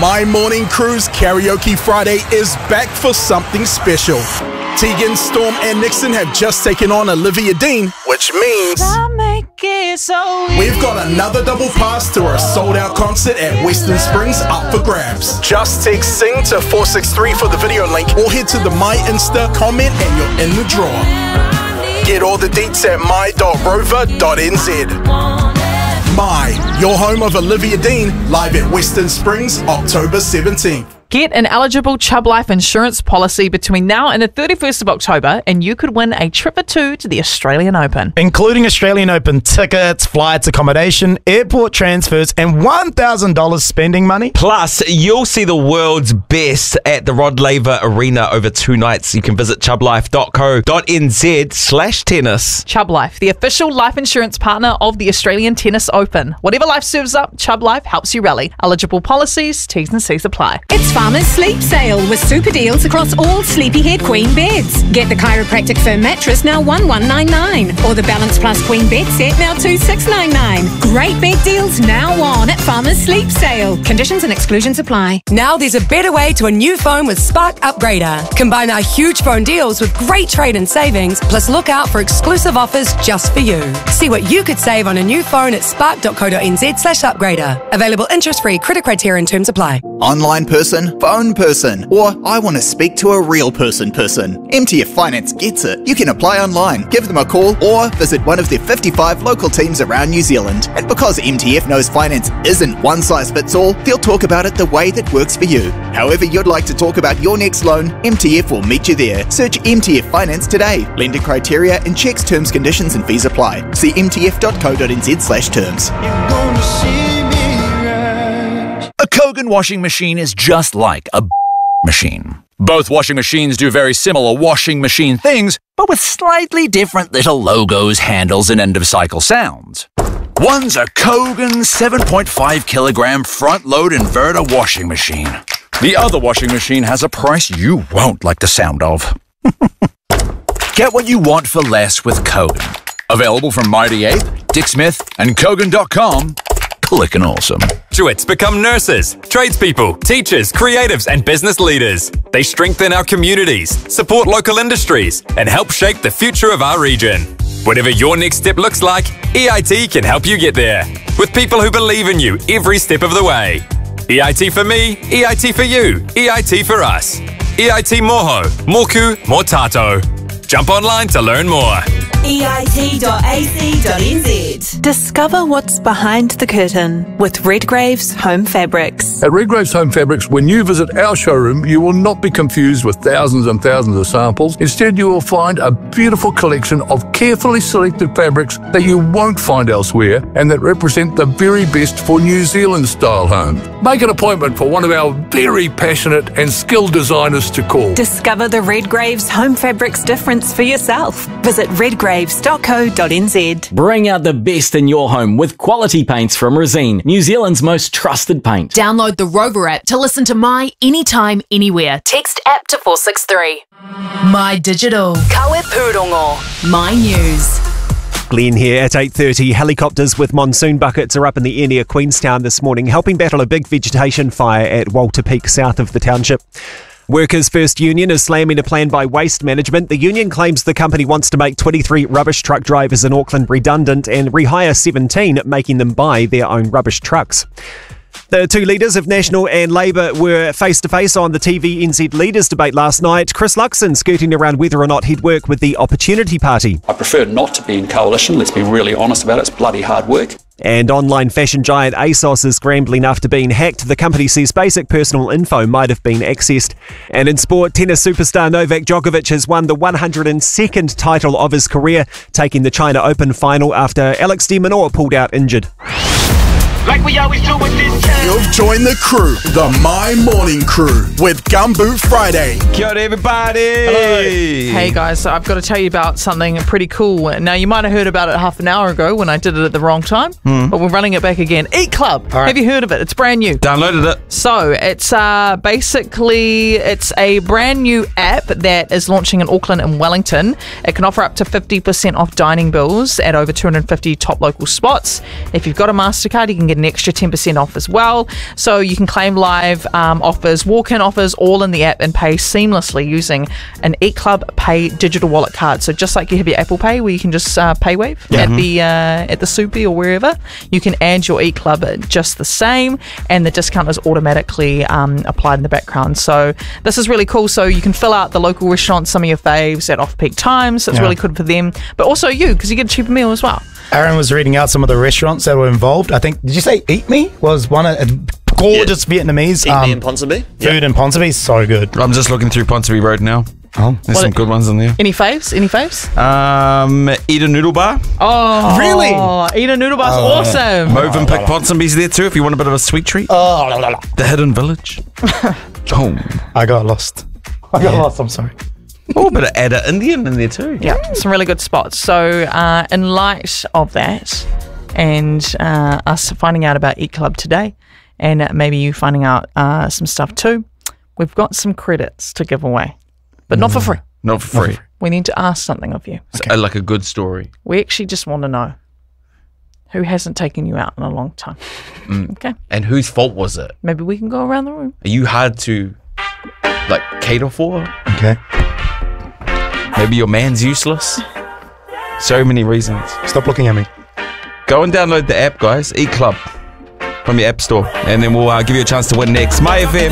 My Morning Crew's Karaoke Friday is back for something special. Tegan, Storm and Nixon have just taken on Olivia Dean, which means we've got another double pass to a sold-out concert at Western Springs up for grabs. Just text SING to 463 for the video link or head to the My Insta, comment and you're in the draw. Get all the deets at my.rover.nz. My, your home of Olivia Dean, live at Western Springs, October 17th. Get an eligible Chubb Life insurance policy between now and the 31st of October and you could win a trip or two to the Australian Open. Including Australian Open tickets, flights, accommodation, airport transfers and $1,000 spending money. Plus, you'll see the world's best at the Rod Laver Arena over 2 nights. You can visit chubblife.co.nz/tennis. Chubb Life, the official life insurance partner of the Australian Tennis Open. Whatever life serves up, Chubb Life helps you rally. Eligible policies, T's and C's apply. It's Farmers Sleep Sale with super deals across all Sleepyhead Queen beds. Get the chiropractic firm mattress now $1,199 or the Balance Plus Queen bed set now $2,699. Great bed deals now on at Farmers Sleep Sale. Conditions and exclusions apply. Now there's a better way to a new phone with Spark Upgrader. Combine our huge phone deals with great trade-in savings, plus look out for exclusive offers just for you. See what you could save on a new phone at spark.co.nz/upgrader. Available interest-free, credit criteria and terms apply. Online person, phone person, or I want to speak to a real person. MTF Finance gets it. You can apply online, give them a call, or visit one of their 55 local teams around New Zealand. And because MTF knows finance isn't one size fits all, they'll talk about it the way that works for you. However you'd like to talk about your next loan, MTF will meet you there. Search MTF Finance today. Lender criteria and checks, terms, conditions and fees apply. See mtf.co.nz/terms. A Kogan washing machine is just like a machine. Both washing machines do very similar washing machine things, but with slightly different little logos, handles, and end-of-cycle sounds. One's a Kogan 7.5 kilogram front-load inverter washing machine. The other washing machine has a price you won't like the sound of. Get what you want for less with Kogan. Available from Mighty Ape, Dick Smith, and Kogan.com. Clickin' awesome. Graduates become nurses, tradespeople, teachers, creatives, and business leaders. They strengthen our communities, support local industries, and help shape the future of our region. Whatever your next step looks like, EIT can help you get there. With people who believe in you every step of the way. EIT for me, EIT for you, EIT for us. EIT Moho, Moku, Motato. Jump online to learn more. EIT.ac.nz. Discover what's behind the curtain with Redgrave's Home Fabrics. At Redgrave's Home Fabrics, when you visit our showroom, you will not be confused with thousands and thousands of samples. Instead, you will find a beautiful collection of carefully selected fabrics that you won't find elsewhere and that represent the very best for New Zealand-style homes. Make an appointment for one of our very passionate and skilled designers to call. Discover the Redgrave's Home Fabrics difference for yourself. Visit redgraves.co.nz. Bring out the best in your home with quality paints from Resine, New Zealand's most trusted paint. Download the Rover app to listen to My anytime, anywhere. Text app to 463. My Digital. Kawe Pūrongo. My News. Glenn here at 8:30. Helicopters with monsoon buckets are up in the air near Queenstown this morning, helping battle a big vegetation fire at Walter Peak south of the township. Workers' First Union is slamming a plan by Waste Management. The union claims the company wants to make 23 rubbish truck drivers in Auckland redundant and rehire 17, making them buy their own rubbish trucks. The two leaders of National and Labour were face-to-face on the TVNZ Leaders debate last night. Chris Luxon skirting around whether or not he'd work with the Opportunity Party. I prefer not to be in coalition, let's be really honest about it, it's bloody hard work. And online fashion giant ASOS is scrambling after being hacked. The company says basic personal info might have been accessed. And in sport, tennis superstar Novak Djokovic has won the 102nd title of his career, taking the China Open final after Alex de Minaur pulled out injured. Like we always do with this time. You've joined the crew, the My Morning Crew, with Gumboot Friday. Kia ora, everybody. Hello. Hey guys, so I've got to tell you about something pretty cool. Now, you might have heard about it half an hour ago when I did it at the wrong time, but we're running it back again. Eat Club. Right. Have you heard of it? It's brand new. Downloaded it. So it's basically it's a brand new app that is launching in Auckland and Wellington. It can offer up to 50% off dining bills at over 250 top local spots. If you've got a MasterCard, you can get get an extra 10% off as well. So you can claim live offers, walk-in offers, all in the app and pay seamlessly using an Eat Club Pay digital wallet card. So just like you have your Apple Pay where you can just pay wave at the Soupy or wherever, you can add your Eat Club just the same, and the discount is automatically applied in the background. So this is really cool. So you can fill out the local restaurants, some of your faves at off-peak times. It's really good for them, but also you, because you get a cheaper meal as well. Aaron was reading out some of the restaurants that were involved. I think, did you say Eat Me was one of gorgeous Vietnamese Eat Me in Ponsonby? Food in Ponsonby is so good. I'm just looking through Ponsonby Road now. Oh, there's some good ones in there. Any faves? Eat a Noodle Bar. Oh, really? Eat a Noodle Bar's awesome. Movenpick Ponsonby's there too if you want a bit of a sweet treat. The Hidden Village. I got lost. I'm sorry. Oh, a bit of Ada Indian in there too. Yeah, some really good spots. So in light of that and us finding out about Eat Club today, and maybe you finding out some stuff too, we've got some credits to give away, but not for free. Not for free. We need to ask something of you. Okay. Like a good story. We actually just want to know who hasn't taken you out in a long time. Okay. And whose fault was it? Maybe we can go around the room. Are you hard to cater for? Okay. Maybe your man's useless. So many reasons. Stop looking at me. Go and download the app, guys. Eat Club from your app store, and then we'll give you a chance to win next. My FM.